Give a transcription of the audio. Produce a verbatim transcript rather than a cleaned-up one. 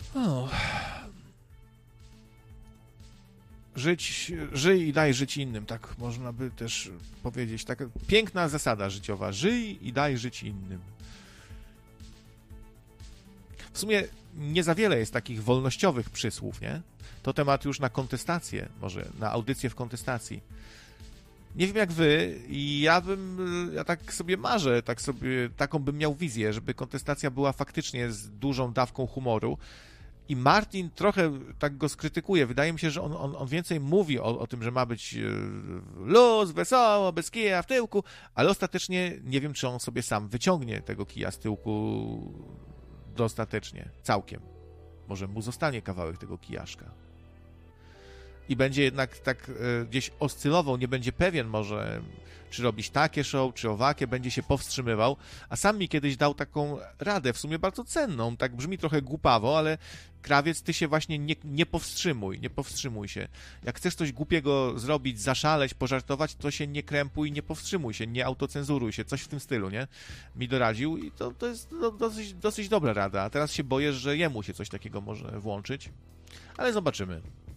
O. Żyć, żyj i daj żyć innym, tak można by też powiedzieć. Taka piękna zasada życiowa. Żyj i daj żyć innym. W sumie nie za wiele jest takich wolnościowych przysłów, nie? To temat już na kontestację, może na audycję w kontestacji. Nie wiem jak wy, i ja bym, ja tak sobie marzę, tak sobie, taką bym miał wizję, żeby kontestacja była faktycznie z dużą dawką humoru. I Martin trochę tak go skrytykuje. Wydaje mi się, że on, on, on więcej mówi o, o tym, że ma być luz, wesoło, bez kija w tyłku, ale ostatecznie nie wiem, czy on sobie sam wyciągnie tego kija z tyłku dostatecznie, całkiem. Może mu zostanie kawałek tego kijaszka. I będzie jednak tak e, gdzieś oscylował, nie będzie pewien może, czy robić takie show, czy owakie, będzie się powstrzymywał. A sam mi kiedyś dał taką radę, w sumie bardzo cenną, tak brzmi trochę głupawo, ale Krawiec, ty się właśnie nie, nie powstrzymuj, nie powstrzymuj się. Jak chcesz coś głupiego zrobić, zaszaleć, pożartować, to się nie krępuj, nie powstrzymuj się, nie autocenzuruj się, coś w tym stylu, nie? Mi doradził i to, to jest no, dosyć, dosyć dobra rada. A teraz się boję, że jemu się coś takiego może włączyć, ale zobaczymy.